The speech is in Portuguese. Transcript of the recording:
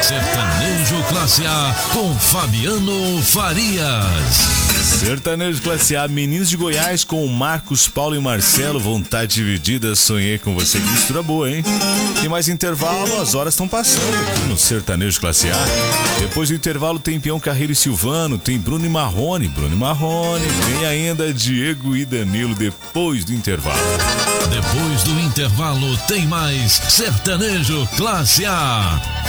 Sertanejo Classe A com Fabiano Farias. Sertanejo Classe A, Meninos de Goiás com Marcos, Paulo e Marcelo, Vontade Dividida, Sonhei com Você. Que mistura boa, hein? Tem mais intervalo, as horas estão passando aqui no Sertanejo Classe A. Depois do intervalo tem Peão Carreiro e Silvano, tem Bruno e Marrone, tem ainda Diego e Danilo depois do intervalo. Depois do intervalo tem mais Sertanejo Classe A.